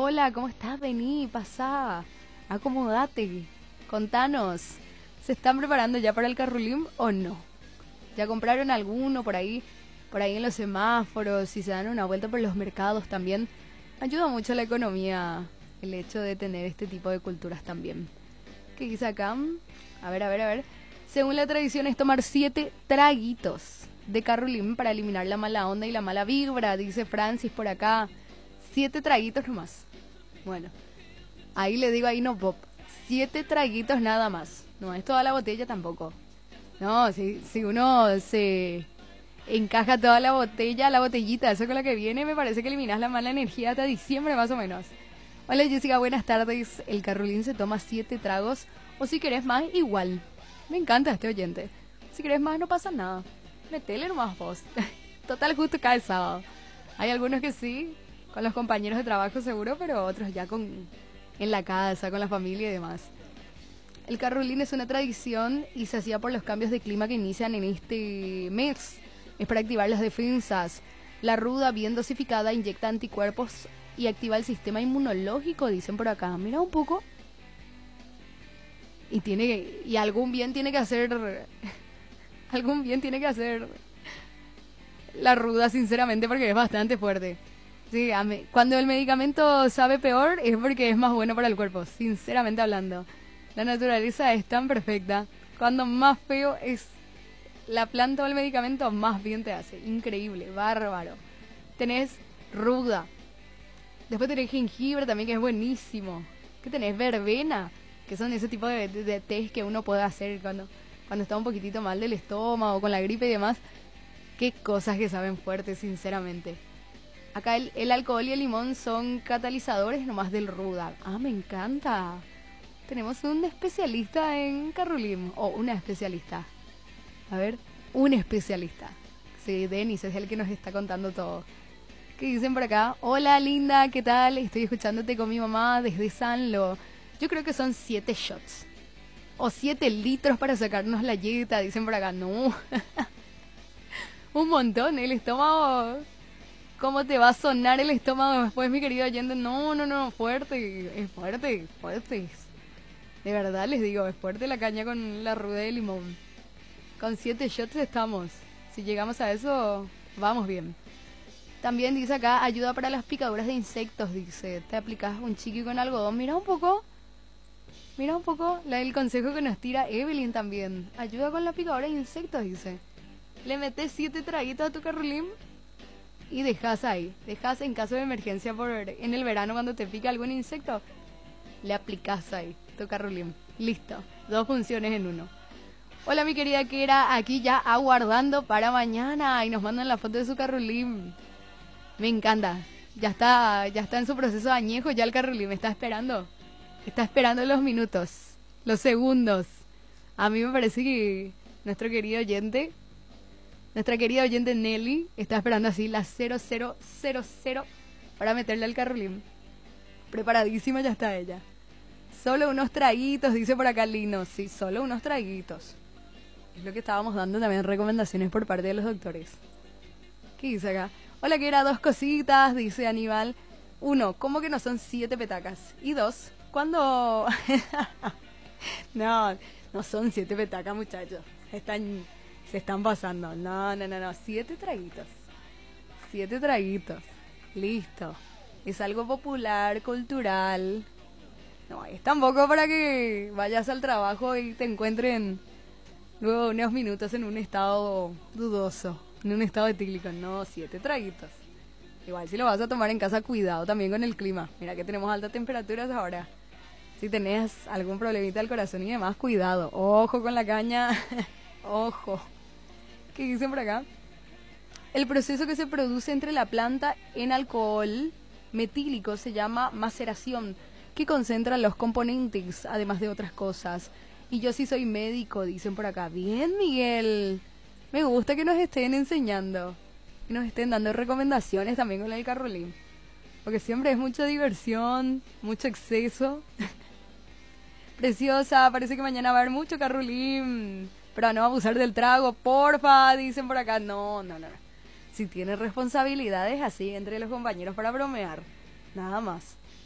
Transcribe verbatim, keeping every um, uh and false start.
hola, ¿cómo estás? Vení, pasá, acomodate, contanos. ¿Se están preparando ya para el Carrulim o no? ¿Ya compraron alguno por ahí? Por ahí en los semáforos, si se dan una vuelta por los mercados también. Ayuda mucho a la economía el hecho de tener este tipo de culturas también. ¿Qué dice acá? A ver, a ver, a ver. Según la tradición es tomar siete traguitos de Carrulim para eliminar la mala onda y la mala vibra, dice Francis por acá. Siete traguitos nomás. Bueno, ahí le digo ahí no pop. Siete traguitos nada más. No es toda la botella tampoco. No, si, si uno se encaja toda la botella, la botellita, eso con la que viene, me parece que eliminas la mala energía hasta diciembre más o menos. Hola Jessica, buenas tardes. El Carrulim se toma siete tragos, o si querés más, igual. Me encanta este oyente. Si querés más, no pasa nada. Metele nomás vos. Total, justo cae el sábado. Hay algunos que sí, con los compañeros de trabajo seguro, pero otros ya con en la casa, con la familia y demás. El Carrulim es una tradición y se hacía por los cambios de clima que inician en este mes. Es para activar las defensas. La ruda, bien dosificada, inyecta anticuerpos y activa el sistema inmunológico, dicen por acá. Mira un poco. Y tiene que, y algún bien tiene que hacer algún bien tiene que hacer la ruda, sinceramente, porque es bastante fuerte. Sí, a me, cuando el medicamento sabe peor es porque es más bueno para el cuerpo, sinceramente hablando. La naturaleza es tan perfecta. Cuando más feo es la planta o el medicamento, más bien te hace. Increíble, bárbaro. Tenés ruda. Después tenés jengibre también, que es buenísimo. ¿Qué tenés? Verbena, que son ese tipo de, de, de test que uno puede hacer cuando, cuando está un poquitito mal del estómago, con la gripe y demás. Qué cosas que saben fuertes, sinceramente. Acá el, el alcohol y el limón son catalizadores nomás del ruda. Ah, me encanta. Tenemos un especialista en Carrulim. O una especialista. A ver, un especialista. Sí, Denis es el que nos está contando todo. ¿Qué dicen por acá? Hola, linda, ¿qué tal? Estoy escuchándote con mi mamá desde Sanlo. Yo creo que son siete shots. O siete litros para sacarnos la yeta, dicen por acá. No. Un montón, el estómago. ¿Cómo te va a sonar el estómago después, mi querido oyente? No, no, no, fuerte, es fuerte, fuerte. De verdad les digo, es fuerte la caña con la ruda de limón. Con siete shots estamos. Si llegamos a eso, vamos bien. También dice acá, ayuda para las picaduras de insectos, dice. Te aplicas un chiqui con algodón. Mira un poco. Mira un poco la, el consejo que nos tira Evelyn también. Ayuda con la picadura de insectos, dice. Le metes siete traguitos a tu Carrulim y dejas ahí. Dejas en caso de emergencia por en el verano cuando te pica algún insecto. Le aplicas ahí tu Carrulim. Listo. Dos funciones en uno. Hola mi querida Kera, aquí ya aguardando para mañana. Y nos mandan la foto de su Carrulim. Me encanta. Ya está, ya está en su proceso de añejo ya el Carrulim. Está esperando. Está esperando los minutos. Los segundos. A mí me parece que nuestro querido oyente... Nuestra querida oyente Nelly está esperando así las cero cero cero cero para meterle al Carrulim. Preparadísima ya está ella. Solo unos traguitos, dice por acá Lino. Sí, solo unos traguitos. Es lo que estábamos dando también recomendaciones por parte de los doctores. ¿Qué dice acá? Hola, que era dos cositas, dice Aníbal. Uno, ¿cómo que no son siete petacas? Y dos, ¿cuándo? No, no son siete petacas, muchachos. Están... Se están pasando. No, no, no, no. Siete traguitos. Siete traguitos. Listo. Es algo popular, cultural. No, es tampoco para que vayas al trabajo y te encuentren luego unos minutos en un estado dudoso, en un estado etílico. No, siete traguitos. Igual si lo vas a tomar en casa, cuidado también con el clima. Mira que tenemos altas temperaturas ahora. Si tenés algún problemita del corazón y demás, cuidado. Ojo con la caña. Ojo. ¿Qué dicen por acá? El proceso que se produce entre la planta en alcohol metílico se llama maceración, que concentra los componentes, además de otras cosas. Y yo sí soy médico, dicen por acá. Bien, Miguel. Me gusta que nos estén enseñando. Que nos estén dando recomendaciones también con el Carrulim. Porque siempre es mucha diversión, mucho exceso. Preciosa, parece que mañana va a haber mucho Carrulim. Pero no abusar del trago, porfa, dicen por acá. No, no, no, no. Si tienen responsabilidades así entre los compañeros para bromear, nada más.